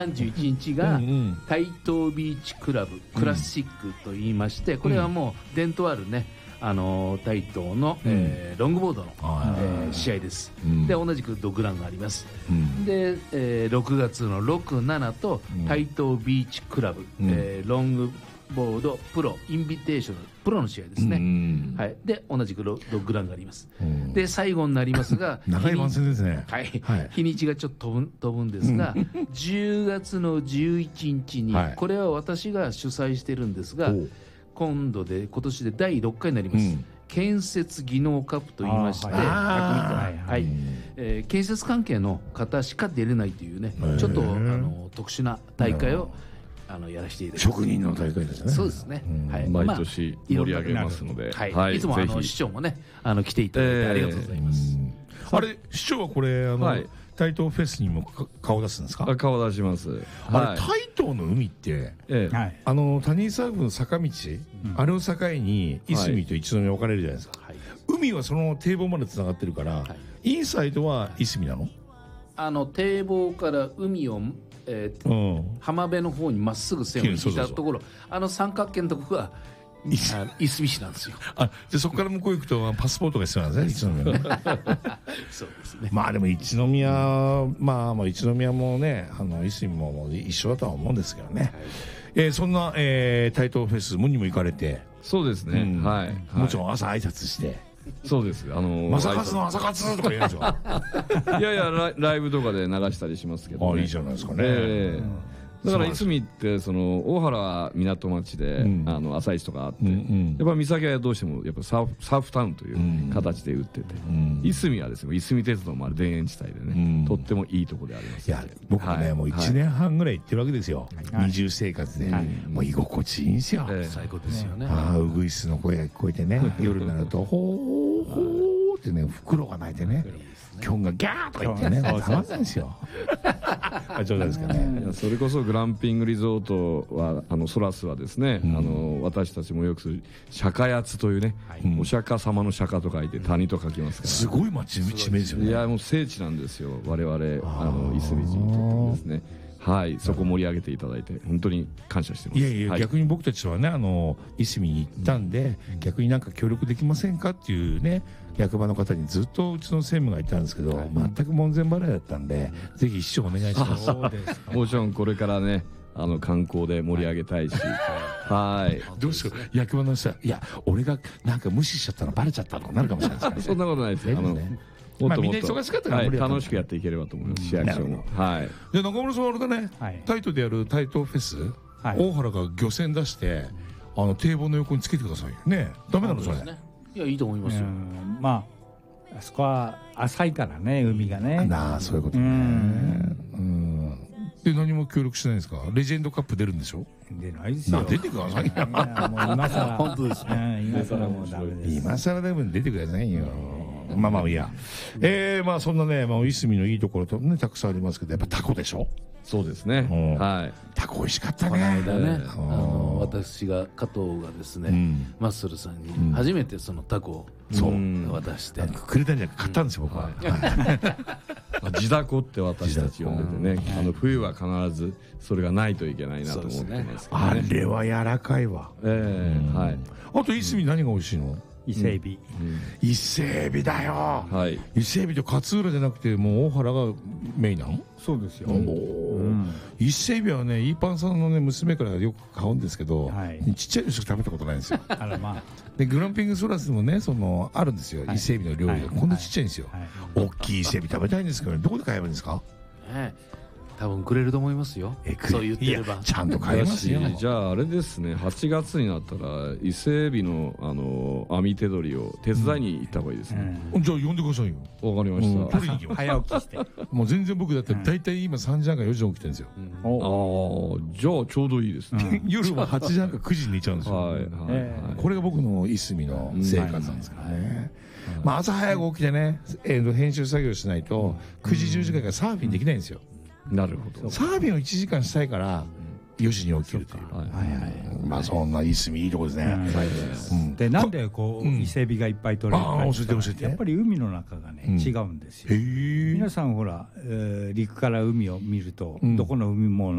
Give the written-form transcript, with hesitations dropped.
31日が台東ビーチクラブクラシックといいまして、これはもう伝統あるね、台東の、ロングボードの、試合です、で同じくドッグランがあります、で、6月の6、7と台東ビーチクラブ、ロングボードプロインビテーショナルプロの試合ですね、はい、で同じくドッグランがあります、で最後になりますが長い番宣ですね、 はい、日にちがちょっと飛ぶんですが、10月の11日に、これは私が主催してるんですが、今年で第6回になります、建設技能カップといいまして、建設関係の方しか出れないというね、ちょっと特殊な大会をやらせていただきます。 職人の大会ですね。 そうですね、 毎年盛り上げますので、 いつも市長もね来ていただいてありがとうございます。 あれ市長はこれ台東フェスにも顔出すんですか？ 顔出します。 あれ台東の海って谷沢郡の坂道、あれを境にいすみと一宮分かれるじゃないですか。海はその堤防までつながってるから、インサイドはいすみなの？ 堤防から海を浜辺の方にまっすぐ線を引いたところ、三角形のところがいすみ市なんですよ。 でそこから向こう行くとパスポートが必要なんですね、一宮ね。 そうですね。 まあでも一宮、一宮もねいすみも一緒だとは思うんですけどね、そんな、台東フェスにも行かれて。 そうですね、 もちろん朝挨拶して。 そうです。 正勝の朝活とか言うんですよ。 いやライブとかで流したりしますけど、 いいじゃないですかね。 だからいすみって大原港町で朝市とかあって、やっぱり三崎はどうしてもやっぱサーフタウンという形で売ってて、いすみはですね、いすみ鉄道もある田園地帯でね、とってもいいところであります。 いや僕もねもう1年半ぐらい行ってるわけですよ、二重生活で。もう居心地いいんですよ。 最高ですよね。 ウグイスの声が聞こえてね、夜になるとほーほーってね、袋が鳴いてね、キョンがギャーとか言ってね、たまんないんですよ。冗談ですかね。 それこそグランピングリゾートはソラスはですね、私たちもよくする釈迦八というね、お釈迦様の釈迦と書いて谷と書きますから、 すごい地名ですよね。 いやもう聖地なんですよ、我々いすみ人にとってですね。はい、そこ盛り上げていただいて本当に感謝してます。 いや逆に僕たちはねいすみに行ったんで、逆になんか協力できませんかっていうね、役場の方にずっとうちの専務がいたんですけど、全く門前払いだったんで、ぜひ市長お願いします。 もちろんこれからね観光で盛り上げたいし、 どうしよう、役場の人は、いや俺がなんか無視しちゃったのバレちゃったとかなるかもしれないですからね。 そんなことないですよ。 みんな忙しかったから楽しくやっていければと思います、市役所も。 で中村さんはあれだね、タイトでやる台東フェス、大原が漁船出して堤防の横につけてくださいね。ダメなのそれ？ いやいいと思いますよ。 あそこは浅いからね、海がね。 そういうことね。で何も協力しないんですか？レジェンドカップ出るんでしょ？ 出ないですよ。 出てくださいよ。 今更本当ですね。 今更もうダメです。 今更でも出てくださいよ。いや、そんなねいすみのいいところとねたくさんありますけど、やっぱタコでしょ？ そうですね。 タコ美味しかったね。 この間ね、私が加藤がですね、マッスルさんに初めてそのタコを渡してくれたんじゃなく買ったんですよ僕は。 地ダコって私たち呼んでてね、冬は必ずそれがないといけないなと思ってますけどね。 あれは柔らかいわ。あといすみ何が美味しいの？ 伊勢海老。 伊勢海老だよ。伊勢海老と勝浦じゃなくてもう大原がメインなの？ そうですよ。 伊勢海老はねイーパンさんのね娘からよく買うんですけど、ちっちゃいのしか食べたことないんですよ。でグランピングソラスもねあるんですよ、伊勢海老の料理がこんなちっちゃいんですよ。大きい伊勢海老食べたいんですけどね、どこで買えばいいんですか？ 多分くれると思いますよ。そう言ってればちゃんと買えますよ。 じゃああれですね、8月になったら伊勢海老の網手取りを手伝いに行った方がいいですね。 じゃあ呼んでくださいよ。 わかりました。 取りに行きます。 早起きして。 もう全然僕だって大体今3時半か4時に起きてるんですよ。 じゃあちょうどいいですね。 夜は8時半か9時に寝ちゃうんですよ。これが僕のいすみの生活なんですからね。朝早く起きてね編集作業しないと9時10時からサーフィンできないんですよ。 なるほど。 サーフィンを1時間したいから 4時に起きるという、まあそんないい住みいいとこですね。 でなんでこう伊勢海老がいっぱい取れるか教えて。 やっぱり海の中がね違うんですよ。皆さんほら陸から海を見るとどこの海も